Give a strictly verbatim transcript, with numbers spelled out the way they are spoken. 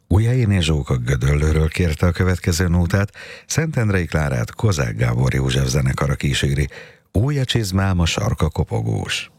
Újhelyiné Zsóka Gödöllőről kérte a következő nótát, Szentendrei Klárát Kozák Gábor József zenekara kíséri. Új a csizmám, a sarka kopogós.